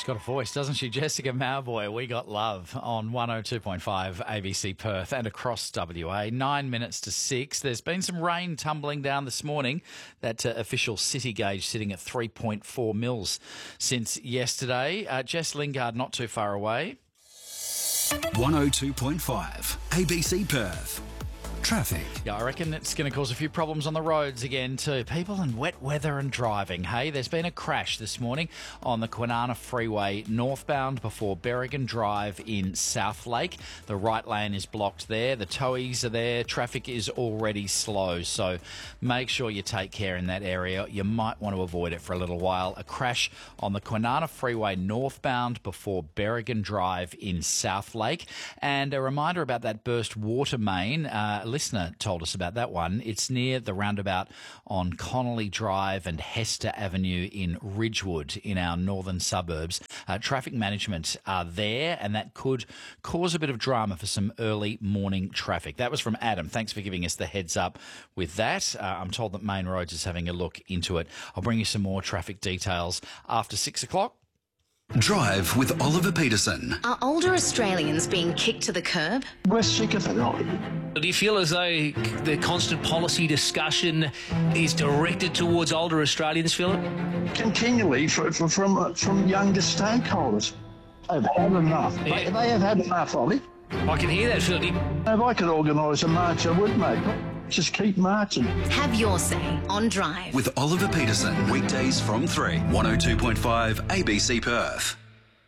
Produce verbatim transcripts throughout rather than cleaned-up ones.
got a voice, doesn't she? Jessica Mauboy, We Got Love on one oh two point five A B C Perth and across W A. Nine minutes to six. There's been some rain tumbling down this morning. That uh, official city gauge sitting at three point four mils since yesterday. Uh, Jess Lingard not too far away. one oh two point five A B C Perth. Traffic. Yeah, I reckon it's going to cause a few problems on the roads again too. People in wet weather and driving. Hey, there's been a crash this morning on the Kwinana Freeway northbound before Berrigan Drive in South Lake. The right lane is blocked there. The towies are there. Traffic is already slow, so make sure you take care in that area. You might want to avoid it for a little while. A crash on the Kwinana Freeway northbound before Berrigan Drive in South Lake. And a reminder about that burst water main. Uh, A listener told us about that one. It's near the roundabout on Connolly Drive and Hester Avenue in Ridgewood in our northern suburbs. Uh, traffic management are there, and that could cause a bit of drama for some early morning traffic. That was from Adam. Thanks for giving us the heads up with that. Uh, I'm told that Main Roads is having a look into it. I'll bring you some more traffic details after six o'clock. Drive with Oliver Peterson. Are older Australians being kicked to the curb? We're sick of it all. Do you feel as though the constant policy discussion is directed towards older Australians, Philip? Continually for, for, from from younger stakeholders. They've had enough. Yeah. They, they have had enough of it. I can hear that, Philip. If I could organise a march, I would, mate. Just keep marching. Have your say on Drive. With Oliver Peterson. Weekdays from three. one oh two point five A B C Perth.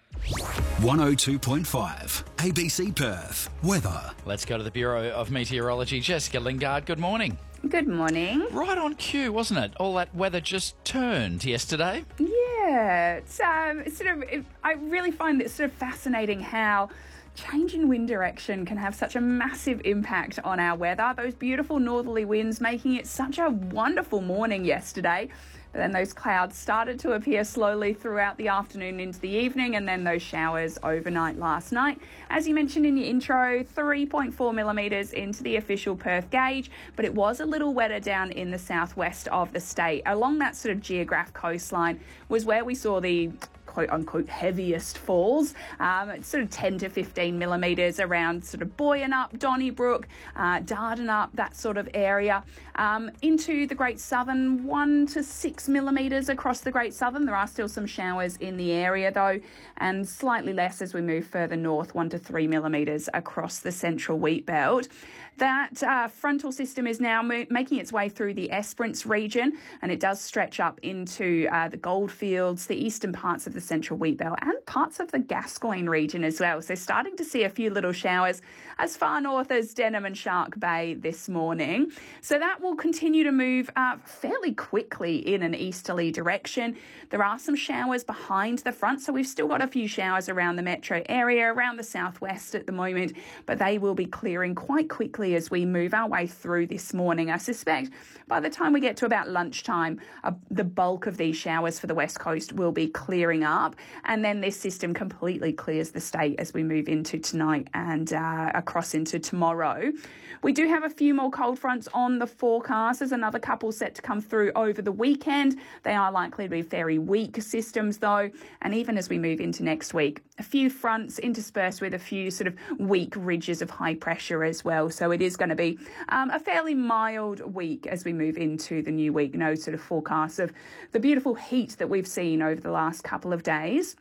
one oh two point five A B C Perth. Weather. Let's go to the Bureau of Meteorology. Jessica Lingard, good morning. Good morning. Right on cue, wasn't it? All that weather just turned yesterday. Yeah, it's, um, it's sort of. It, I really find it sort of fascinating how change in wind direction can have such a massive impact on our weather. Those beautiful northerly winds making it such a wonderful morning yesterday. But then those clouds started to appear slowly throughout the afternoon into the evening, and then those showers overnight last night. As you mentioned in your intro, three point four millimetres into the official Perth gauge, but it was a little wetter down in the southwest of the state. Along that sort of geographic coastline was where we saw the quote-unquote heaviest falls. Um, it's sort of ten to fifteen millimetres around sort of Boyanup, Donnybrook, uh, Dardanup, that sort of area. Um, into the Great Southern, one to six millimetres across the Great Southern. There are still some showers in the area though, and slightly less as we move further north, one to three millimetres across the central wheat belt. That uh, frontal system is now mo- making its way through the Esperance region, and it does stretch up into uh, the Goldfields, the eastern parts of the central wheat belt, and parts of the Gascoyne region as well. So starting to see a few little showers as far north as Denham and Shark Bay this morning. So that will continue to move uh, fairly quickly in an easterly direction. There are some showers behind the front, so we've still got a few showers around the metro area, around the southwest at the moment, but they will be clearing quite quickly as we move our way through this morning. I suspect by the time we get to about lunchtime, uh, the bulk of these showers for the west coast will be clearing up, and then this system completely clears the state as we move into tonight and uh, across into tomorrow. We do have a few more cold fronts on the forecast. There's another couple set to come through over the weekend. They are likely to be very weak systems though, and even as we move into next week, a few fronts interspersed with a few sort of weak ridges of high pressure as well. So it is going to be um, a fairly mild week as we move into the new week. No sort of forecast of the beautiful heat that we've seen over the last couple of days.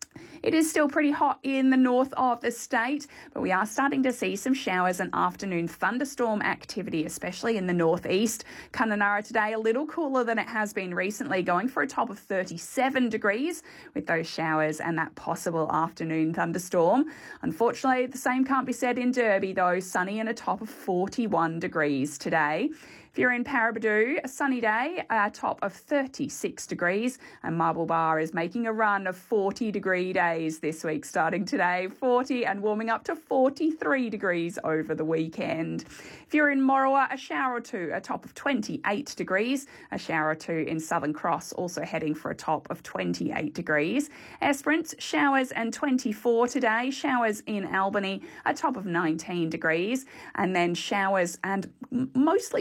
It is still pretty hot in the north of the state, but we are starting to see some showers and afternoon thunderstorm activity, especially in the northeast. Kununurra today a little cooler than it has been recently, going for a top of thirty-seven degrees with those showers and that possible afternoon thunderstorm. Unfortunately, the same can't be said in Derby though, sunny and a top of forty-one degrees today. If you're in Paraburdoo, a sunny day, a top of thirty-six degrees, and Marble Bar is making a run of forty degree days this week, starting today, forty and warming up to forty-three degrees over the weekend. If you're in Morawa, a shower or two, a top of twenty-eight degrees, a shower or two in Southern Cross, also heading for a top of twenty-eight degrees. Esperance, showers and twenty-four today, showers in Albany, a top of nineteen degrees, and then showers and mostly sunny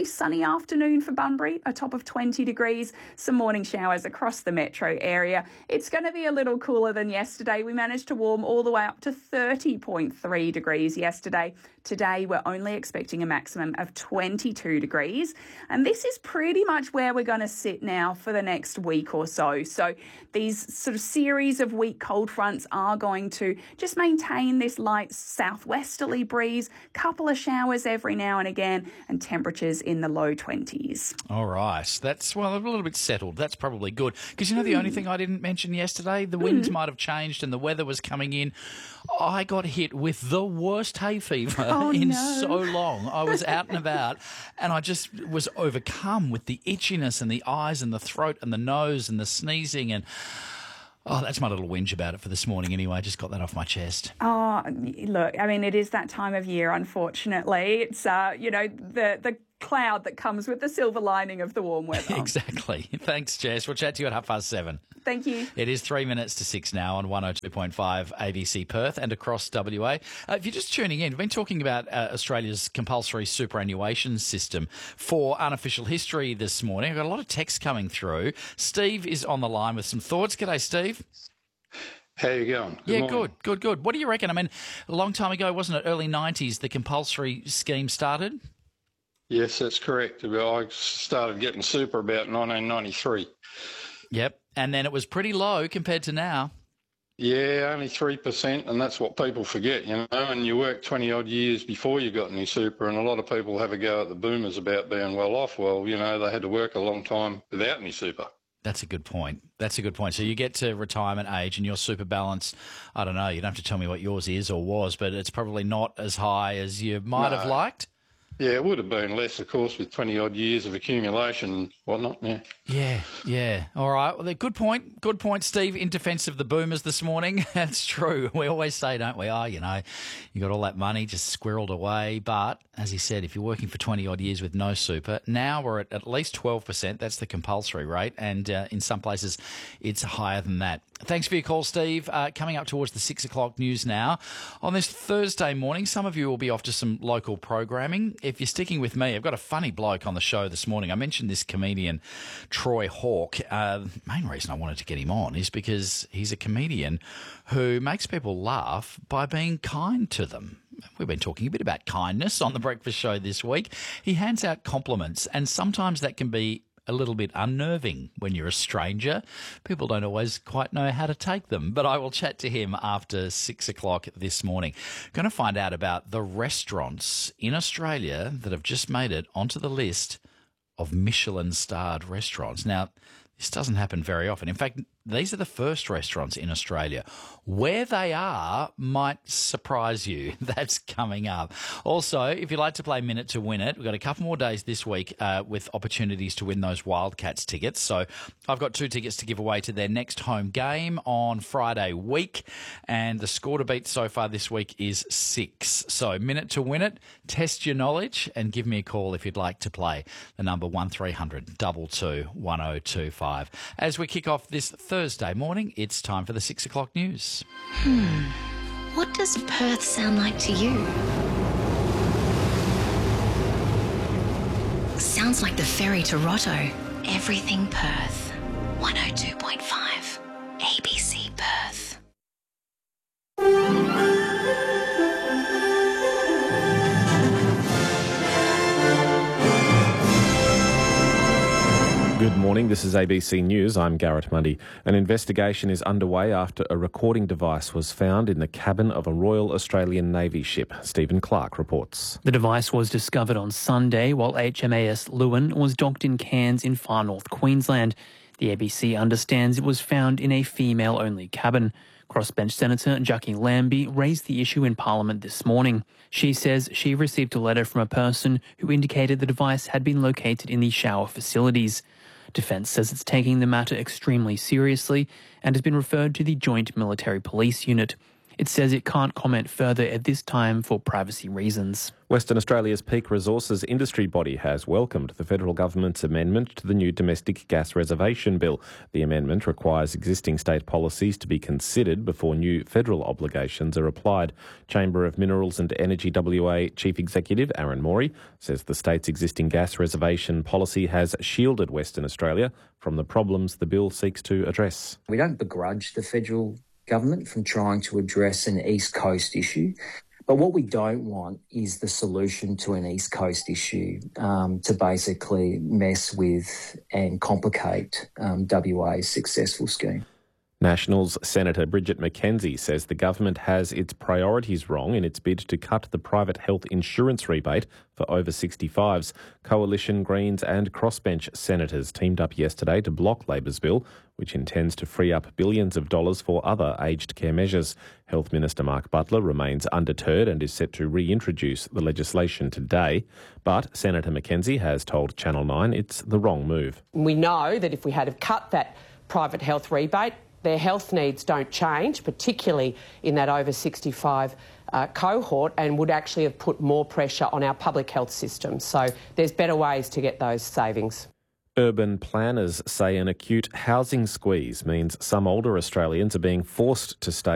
afternoon for Bunbury, a top of twenty degrees, some morning showers across the metro area. It's going to be a little cooler than yesterday. We managed to warm all the way up to thirty point three degrees yesterday. Today, we're only expecting a maximum of twenty-two degrees. And this is pretty much where we're going to sit now for the next week or so. So these sort of series of weak cold fronts are going to just maintain this light southwesterly breeze, couple of showers every now and again, and temperatures in the low twenties. All right. That's, well, a little bit settled. That's probably good. Because, you know, the mm. only thing I didn't mention yesterday, the winds mm. might have changed and the weather was coming in. I got hit with the worst hay fever oh, in no. so long. I was out and about and I just was overcome with the itchiness and the eyes and the throat and the nose and the sneezing and... Oh, that's my little whinge about it for this morning anyway. I just got that off my chest. Oh, look, I mean, it is that time of year, unfortunately. It's, uh, you know, the the cloud that comes with the silver lining of the warm weather. Exactly. Thanks, Jess. We'll chat to you at half past seven. Thank you. It is three minutes to six now on one oh two point five A B C Perth and across W A. Uh, if you're just tuning in, we've been talking about uh, Australia's compulsory superannuation system for unofficial history this morning. I've got a lot of text coming through. Steve is on the line with some thoughts. G'day, Steve. How you going? Good yeah, morning. good, good, good. What do you reckon? I mean, a long time ago, wasn't it, early nineties, the compulsory scheme started? Yes, that's correct. I started getting super about nineteen ninety-three. Yep, and then it was pretty low compared to now. Yeah, only three percent, and that's what people forget, you know, and you work twenty-odd years before you got any super, and a lot of people have a go at the boomers about being well off. Well, you know, they had to work a long time without any super. That's a good point. That's a good point. So you get to retirement age and your super balance, I don't know, you don't have to tell me what yours is or was, but it's probably not as high as you might No. have liked. Yeah, it would have been less, of course, with twenty-odd years of accumulation and whatnot, yeah. Yeah, yeah. All right. Well, good point. Good point, Steve, in defence of the boomers this morning. That's true. We always say, don't we, oh, you know, you got all that money just squirreled away. But, as he said, if you're working for twenty-odd years with no super, now we're at at least twelve percent. That's the compulsory rate. And uh, in some places, it's higher than that. Thanks for your call, Steve. Uh, coming up towards the six o'clock news now. On this Thursday morning, some of you will be off to some local programming. If you're sticking with me, I've got a funny bloke on the show this morning. I mentioned this comedian, Troy Hawke. Uh, the main reason I wanted to get him on is because he's a comedian who makes people laugh by being kind to them. We've been talking a bit about kindness on The Breakfast Show this week. He hands out compliments, and sometimes that can be a little bit unnerving when you're a stranger. People don't always quite know how to take them. But I will chat to him after six o'clock this morning. Going to find out about the restaurants in Australia that have just made it onto the list of Michelin-starred restaurants. Now, this doesn't happen very often. In fact, these are the first restaurants in Australia. Where they are might surprise you. That's coming up. Also, if you'd like to play Minute to Win It, we've got a couple more days this week uh, with opportunities to win those Wildcats tickets. So I've got two tickets to give away to their next home game on Friday week. And the score to beat so far this week is six. So Minute to Win It, test your knowledge and give me a call if you'd like to play. The number one three hundred two two one oh two five. As we kick off this Thursday morning, it's time for the six o'clock news. Hmm. What does Perth sound like to you? Sounds like the ferry to Roto. Everything Perth. one oh two point five A B C Perth. Good morning, this is A B C News. I'm Garrett Mundy. An investigation is underway after a recording device was found in the cabin of a Royal Australian Navy ship. Stephen Clark reports. The device was discovered on Sunday while H M A S Lewin was docked in Cairns in far north Queensland. The A B C understands it was found in a female-only cabin. Crossbench Senator Jackie Lambie raised the issue in Parliament this morning. She says she received a letter from a person who indicated the device had been located in the shower facilities. Defence says it's taking the matter extremely seriously and has been referred to the Joint Military Police Unit. It says it can't comment further at this time for privacy reasons. Western Australia's peak resources industry body has welcomed the federal government's amendment to the new domestic gas reservation bill. The amendment requires existing state policies to be considered before new federal obligations are applied. Chamber of Minerals and Energy W A Chief Executive Aaron Morey says the state's existing gas reservation policy has shielded Western Australia from the problems the bill seeks to address. We don't begrudge the federal government from trying to address an East Coast issue. But what we don't want is the solution to an East Coast issue um, to basically mess with and complicate um, W A's successful scheme. Nationals Senator Bridget McKenzie says the government has its priorities wrong in its bid to cut the private health insurance rebate for over sixty-fives. Coalition, Greens and Crossbench senators teamed up yesterday to block Labor's bill, which intends to free up billions of dollars for other aged care measures. Health Minister Mark Butler remains undeterred and is set to reintroduce the legislation today. But Senator McKenzie has told Channel nine it's the wrong move. We know that if we had have cut that private health rebate, their health needs don't change, particularly in that over sixty-five uh, cohort, and would actually have put more pressure on our public health system. So there's better ways to get those savings. Urban planners say an acute housing squeeze means some older Australians are being forced to stay